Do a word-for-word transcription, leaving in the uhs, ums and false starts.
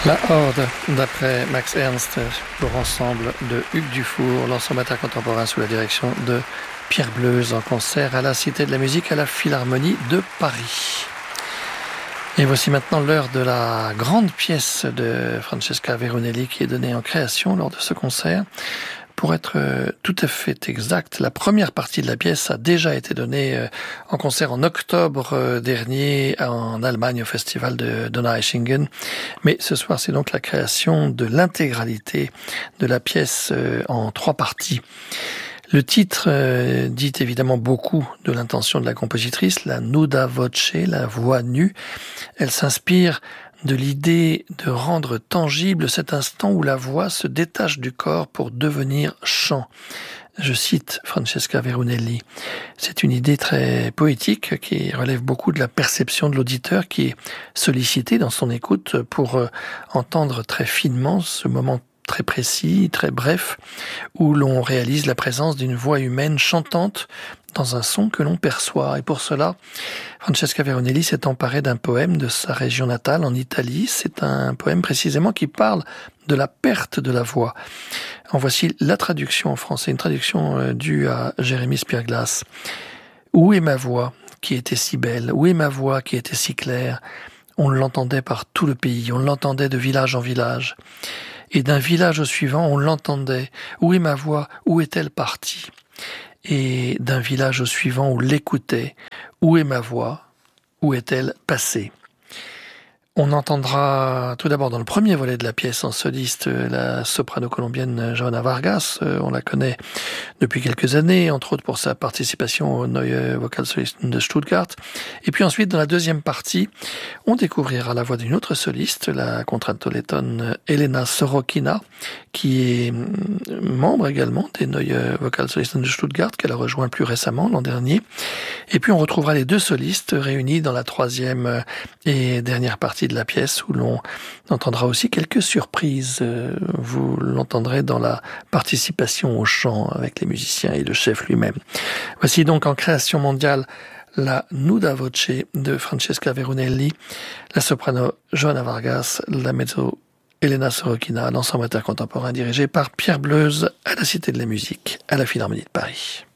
La Horde, d'après Max Ernst, pour ensemble de Hugues Dufour, l'ensemble matin contemporain sous la direction de Pierre Bleuze en concert à la Cité de la Musique à la Philharmonie de Paris. Et voici maintenant l'heure de la grande pièce de Francesca Veronelli qui est donnée en création lors de ce concert. Pour être tout à fait exact, la première partie de la pièce a déjà été donnée en concert en octobre dernier en Allemagne au festival de Donaueschingen. Mais ce soir, c'est donc la création de l'intégralité de la pièce en trois parties. Le titre euh, dit évidemment beaucoup de l'intention de la compositrice, la nuda voce, la voix nue. Elle s'inspire de l'idée de rendre tangible cet instant où la voix se détache du corps pour devenir chant. Je cite Francesca Veronelli. C'est une idée très poétique qui relève beaucoup de la perception de l'auditeur qui est sollicité dans son écoute pour euh, entendre très finement ce moment très précis, très bref, où l'on réalise la présence d'une voix humaine chantante dans un son que l'on perçoit. Et pour cela, Francesca Veronelli s'est emparée d'un poème de sa région natale en Italie. C'est un poème précisément qui parle de la perte de la voix. En voici la traduction en français, une traduction due à Jérémy Spierglas. Où est ma voix qui était si belle? Où est ma voix qui était si claire? On l'entendait par tout le pays, on l'entendait de village en village. Et d'un village au suivant, on l'entendait. Où est ma voix? Où est-elle partie? Et d'un village au suivant, on l'écoutait. Où est ma voix? Où est-elle passée? On entendra tout d'abord dans le premier volet de la pièce en soliste la soprano colombienne Johanna Vargas. On la connaît depuis quelques années, entre autres pour sa participation au Neue Vokalsolisten de Stuttgart. Et puis ensuite, dans la deuxième partie, on découvrira la voix d'une autre soliste, la contralto lettone Elena Sorokina, qui est membre également des Neue Vokalsolisten de Stuttgart, qu'elle a rejoint plus récemment l'an dernier. Et puis on retrouvera les deux solistes réunis dans la troisième et dernière partie de la pièce où l'on entendra aussi quelques surprises. Vous l'entendrez dans la participation au chant avec les musiciens et le chef lui-même. Voici donc en création mondiale la nuda voce de Francesca Veronelli, la soprano Johanna Vargas, la mezzo Elena Sorokina, l'ensemble intercontemporain dirigé par Pierre Bleuze à la Cité de la Musique à la Philharmonie de Paris.